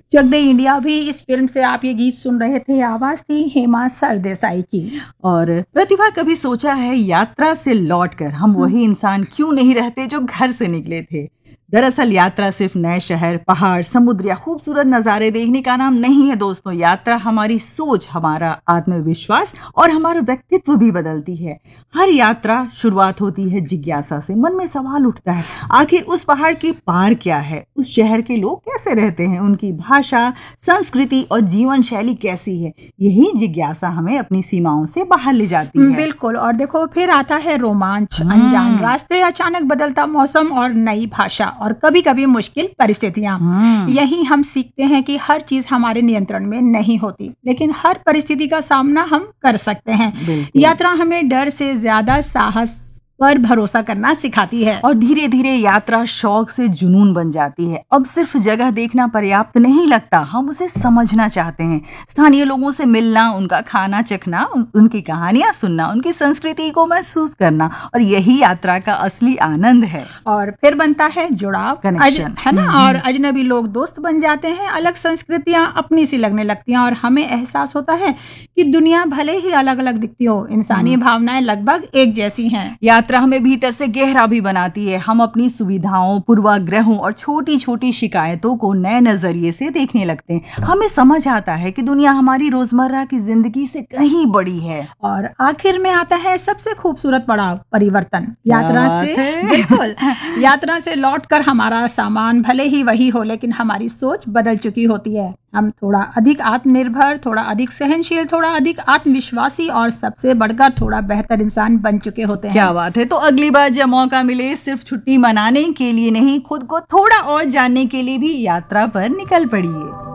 चक दे India भी, इस film से आप ये गीत सुन रहे थे, आवाज थी हेमा सरदेसाई की। और प्रतिभा, कभी सोचा है यात्रा से लौटकर हम वही इंसान क्यों नहीं रहते जो घर से निकले थे? दरअसल यात्रा सिर्फ नए शहर, पहाड़, समुद्र या खूबसूरत नज़ारे देखने का नाम नहीं है दोस्तों। यात्रा हमारी सोच, हमारा आत्मविश्वास और हमारा व्यक्तित्व भी बदलती है। हर यात्रा शुरुआत होती है जिज्ञासा से। मन में सवाल उठता है, आखिर उस पहाड़ के पार क्या है? उस शहर के लोग कैसे रहते हैं? उनकी भाषा, संस्कृति और जीवन शैली कैसी है? यही जिज्ञासा हमें अपनी सीमाओं से बाहर ले जाती है। बिल्कुल। और देखो, फिर आता है रोमांच, अनजान रास्ते, अचानक बदलता मौसम और नई भाषा और कभी कभी मुश्किल परिस्थितियां। यही हम सीखते हैं कि हर चीज हमारे नियंत्रण में नहीं होती, लेकिन हर परिस्थिति का सामना हम कर सकते हैं। यात्रा हमें डर से ज्यादा साहस पर भरोसा करना सिखाती है और धीरे धीरे यात्रा शौक से जुनून बन जाती है। अब सिर्फ जगह देखना पर्याप्त नहीं लगता, हम उसे समझना चाहते हैं। स्थानीय लोगों से मिलना, उनका खाना चखना, उनकी कहानियां सुनना, उनकी संस्कृति को महसूस करना, और यही यात्रा का असली आनंद है। और फिर बनता है जुड़ाव, कनेक्शन, है ना। और अजनबी लोग दोस्त बन जाते हैं, अलग संस्कृतियां अपनी सी लगने लगती हैं और हमें एहसास होता है कि दुनिया भले ही अलग अलग दिखती हो, इंसानी भावनाएं लगभग एक जैसी हैं। यात्रा हमें भीतर से गहरा भी बनाती है। हम अपनी सुविधाओं, पूर्वाग्रहों और छोटी छोटी शिकायतों को नए नजरिए से देखने लगते हैं। हमें समझ आता है कि दुनिया हमारी रोजमर्रा की जिंदगी से कहीं बड़ी है। और आखिर में आता है सबसे खूबसूरत पड़ाव, परिवर्तन। यात्रा से बिल्कुल यात्रा से लौटकर हमारा सामान भले ही वही हो, लेकिन हमारी सोच बदल चुकी होती है। हम थोड़ा अधिक आत्मनिर्भर, थोड़ा अधिक सहनशील, थोड़ा अधिक आत्मविश्वासी और सबसे बढ़कर थोड़ा बेहतर इंसान बन चुके होते हैं। क्या बात है। तो अगली बार जब मौका मिले, सिर्फ छुट्टी मनाने के लिए नहीं, खुद को थोड़ा और जानने के लिए भी यात्रा पर निकल पड़िए।